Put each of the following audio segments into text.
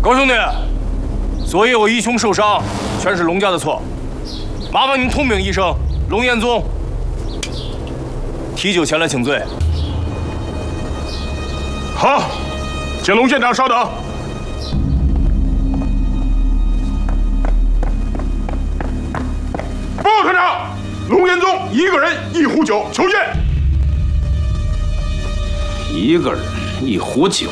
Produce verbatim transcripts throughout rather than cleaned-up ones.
高兄弟，昨夜我义兄受伤，全是龙家的错，麻烦您通禀一声，龙彦宗提酒前来请罪。 好，请龙县长稍等。报告团长，龙彦宗一个人一壶酒，求见。 一个人一壶酒。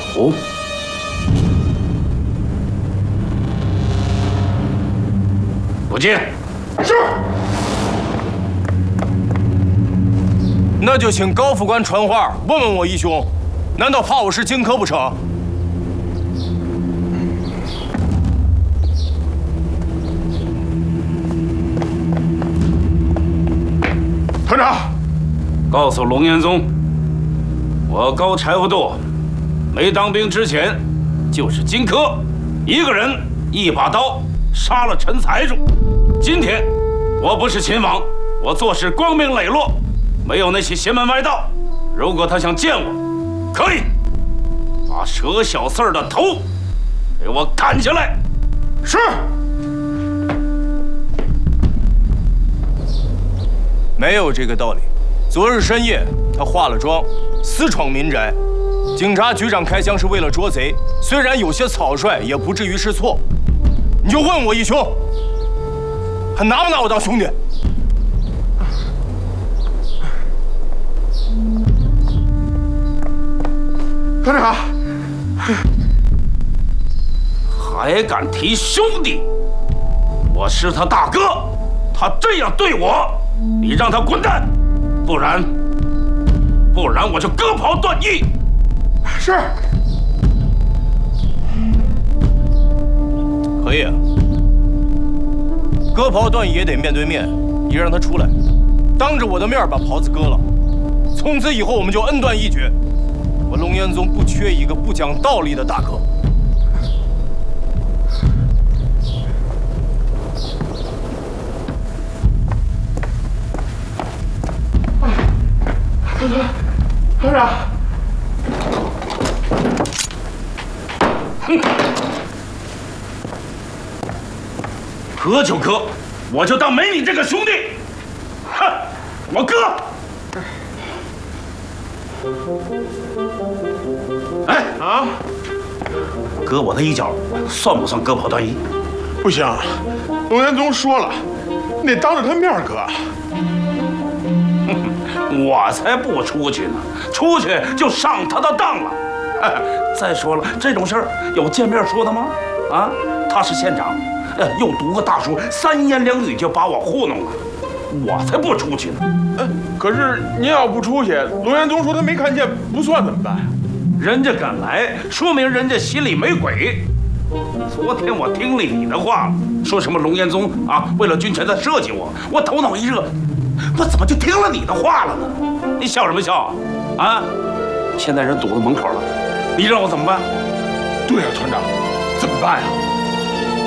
不见。 是。 那就请高副官传话，问问我义兄，难道怕我是荆轲不成？ 团长， 告诉龙彦宗，我高柴火垛没当兵之前就是荆轲，一个人一把刀杀了陈财主。 今天我不是秦王，我做事光明磊落，没有那些邪门歪道。如果他想见我，可以把佘小四儿的头给我砍下来。 是。 没有这个道理。昨日深夜，他化了妆，私闯民宅。警察局长开枪是为了捉贼，虽然有些草率，也不至于是错。你就问我义兄。 还拿不拿我当兄弟？ 团长， 还敢提兄弟？我是他大哥，他这样对我，你让他滚蛋，不然，不然我就割袍断义。 是。 可以啊。 割袍断义也得面对面，你让他出来，当着我的面把袍子割了。从此以后，我们就恩断义绝。我龙彦宗不缺一个不讲道理的大哥。 团长， 哼。 割就割，我就当没你这个兄弟。哼，我割。哎啊，割我的一脚，算不算割袍断义？ 不行，龙彦宗说了，你得当着他面割。 我才不出去呢，出去就上他的当了。再说了，这种事儿有见面说的吗？啊，他是县长。 呃，又读个大书，三言两语就把我糊弄了，我才不出去呢。 呃，可是您要不出去，龙彦宗说他没看见，不算怎么办呀？ 人家敢来，说明人家心里没鬼。昨天我听了你的话，说什么龙彦宗啊，为了军权在设计我，我头脑一热，我怎么就听了你的话了呢？你笑什么笑啊？啊！现在人堵到门口了，你让我怎么办？ 对呀，团长，怎么办呀？